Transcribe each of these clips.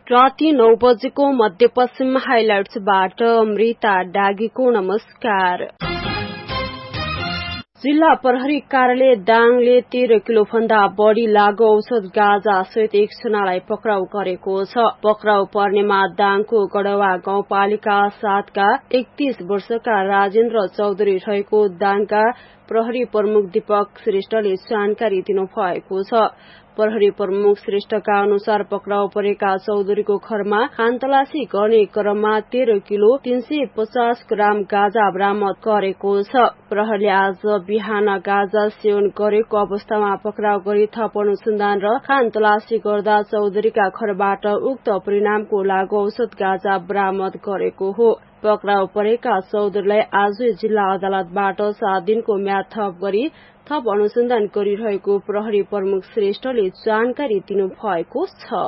राति 9 बजेको मध्यपश्चिम हाइलाइट्सबाट अमृता डागीको नमस्कार। जिल्ला प्रहरी कार्यालय दाङले 13 किलो भन्दा बढ़ी लागू औषध गाँजा सहित एकजनालाई पक्राउ गरेको छ। पक्राउ पर्नेमा दाङको गढ़वा गाउँपालिका 7 का 31 वर्षका राजेन्द्र चौधरी रहेको दाङका प्रहरी प्रमुख दीपक श्रेष्ठले जानकारी दिनुभएको छ। प्रहरी प्रमुख श्रेष्ठका अनुसार पक्राउ परेका चौधरीको घरमा खानतलासी गर्ने क्रममा 13 किलो 350 ग्राम गाँजा बरामद गरेको छ। प्रहरीले आज बिहान गाँजा सेवन गरेको अवस्थामा पक्राउ गरी थप अनुसन्धान र खानतलासी गर्दा चौधरीका घरबाट उक्त परिणामको लागू औषध गाँजा बरामद गरेको हो। पक्राउ परेका चौधरीलाई आजै जिल्ला अदालतबाट 7 दिनको म्याद थप गरी थप अनुसन्धान गरिरहेको प्रहरी प्रमुख श्रेष्ठले जानकारी दिनुभएको छ।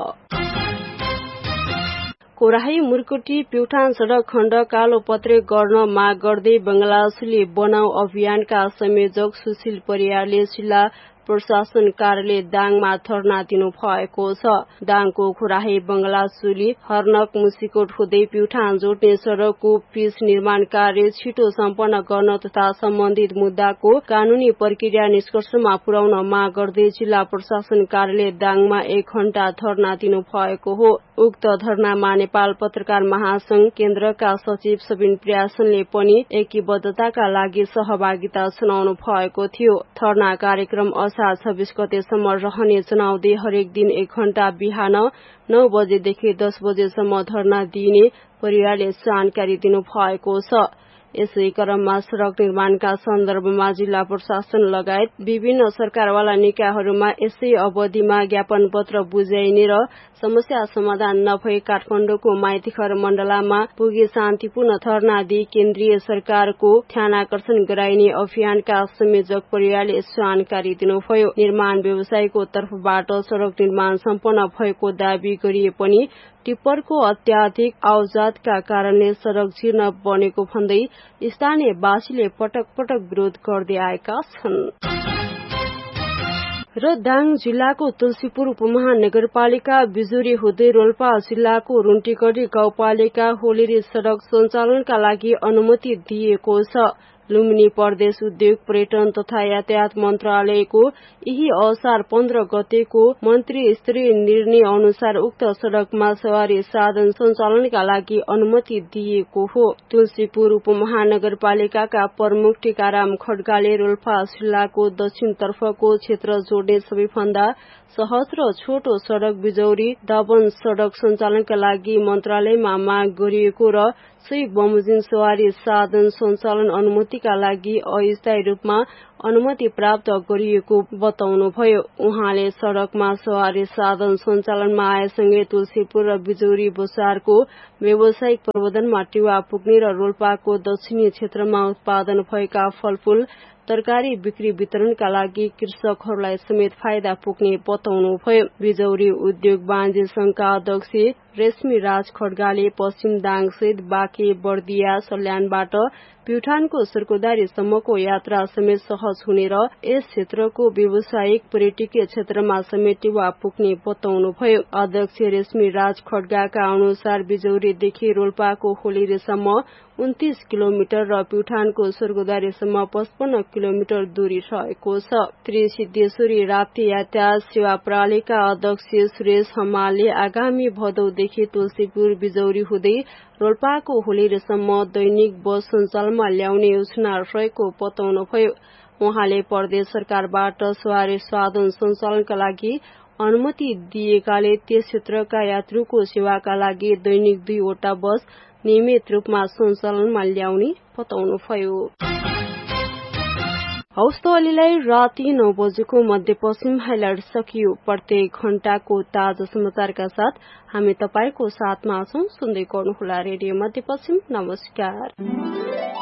कोराही मुर्कुटी प्युठान सड़क खण्ड कालोपत्रे गर्न माग गर्दै बंगलादेशीले बनाऊ अभियानका संयोजक सुशील परियारले जिल्ला प्रशासन कार्यालय दाङमा धरना दिनु भएको छ। दाङको खोराही बंगलादेशी हर्नक मुसिकोट हुँदै प्युठान जोड्ने सड़कको पिच निर्माण कार्य छिटो सम्पन्न गर्न तथा सम्बन्धित मुद्दाको कानूनी प्रक्रिया निष्कर्षमा पुर्याउन माग गर्दै जिल्ला प्रशासन कार्यालय दाङमा 1 घण्टा धरना दिनु भएको हो। उक्त धरनामा नेपाल पत्रकार महासंघ केन्द्रका सचिव सबिन प्रियासनले पनि एकीबद्धताका लागि सहभागिता जनाउनु भएको थियो। धरना कार्यक्रम असार 26 गतेसम्म रहने जनाउँदै हरेक दिन 1 घण्टा बिहान 9 बजेदेखि 10 बजेसम्म धरना दिइने परिवारले जानकारी दिनु भएको छ। यसै क्रममा सड़क निर्माणका सन्दर्भमा जिल्ला प्रशासन लगायत विभिन्न सरकारवाला निकायहरूमा यसै अवधिमा ज्ञापन पत्र बुझाइने र समस्या समाधान नभई काठमाडौँको माइतीघर मण्डलामा पुगी शान्तिपूर्ण धरना दिई केन्द्रीय सरकारको ध्यानाकर्षण गराइने अभियानका संयोजक परिवारले जानकारी दिनुभयो। निर्माण व्यवसायीको तर्फबाट सड़क निर्माण सम्पन्न भएको दावी गरिए पनि टिप्परको अत्याधिक आवाजातका कारणले सड़क जीर्ण बनेको भन्दै स्थानीयवासीले पटक पटक विरोध गर्दै आएका छन्। र दाङ जिल्लाको तुलसीपुर उपमहानगरपालिका बिजुरी हुँदै रोल्पा जिल्लाको रुन्टीगढी गाउँपालिका होलिरी सड़क सञ्चालनका लागि अनुमति दिएको छ। लुम्बिनी प्रदेश उद्योग पर्यटन तथा यातायात मन्त्रालयको यही असार 15 गतेको मन्त्री स्तरीय निर्णय अनुसार उक्त सड़कमा सवारी साधन सञ्चालनका लागि अनुमति दिएको हो। तुलसीपुर उपमहानगरपालिकाका प्रमुख टीकाराम खड्गाले रोल्पा जिल्लाको दक्षिणतर्फको क्षेत्र जोड्ने सबैभन्दा सहज र छोटो सड़क बिजौरी दबन सड़क सञ्चालनका लागि मन्त्रालयमा माग गरिएको र सही बमोजिम सवारी साधन सञ्चालन अनुमतिका लागि अस्थायी रूपमा अनुमति प्राप्त गरिएको बताउनुभयो। उहाँले सड़कमा सवारी साधन सञ्चालनमा आएसँगै तुलसीपुर र बिजौरी बजारको व्यावसायिक प्रबन्धनमा टेवा पुग्ने र रोल्पाको दक्षिणी क्षेत्रमा उत्पादन भएका फलफूल तरकारी बिक्री वितरणका लागि कृषकहरूलाई समेत फाइदा पुग्ने बताउनुभयो। बिजौरी उद्योग वाणिज्य संघका अध्यक्ष रेशमी राज खड्गाले पश्चिम दाङ सहित बाँके बर्दिया सल्यानबाट प्युठानको सर्कोदारी सम्मको यात्रा समेत सहज हुने र यस क्षेत्रको व्यावसायिक पर्यटकीय क्षेत्रमा समेत टेवा पुग्ने बताउनुभयो। अध्यक्ष रेशमी राज खड्गाका अनुसार बिजौरीदेखि रोल्पाको होलिरेसम्म 29 किलोमिटर र प्युठानको स्वर्गदारीसम्म 55 किलोमिटर दूरी रहेको छ। त्रिसिद्धेश्वरी राप्ती यातायात सेवा प्रणालीका अध्यक्ष सुरेश हमालले आगामी भदौदेखि तुलसीपुर बिजौरी हुँदै रोल्पाको होलिरेसम्म दैनिक बस सञ्चालनमा ल्याउने योजना रहेको बताउनुभयो। उहाँले प्रदेश सरकारबाट सवारी साधन सञ्चालनका लागि अनुमति दिएकाले त्यस क्षेत्रका यात्रुको सेवाका लागि दैनिक 2 वटा बस नियमित रूपमा सञ्चालनमा ल्याउने बताउनुभयो। हौस् त अहिलेलाई राति 9 बजेको मध्यपश्चिम हाइलाइट सकियो। प्रत्येक घण्टाको ताजा समाचारका साथ हामी तपाईको साथमा छौं। सुन्दै गर्नुहोला रेडियो मध्यपश्चिम। नमस्कार।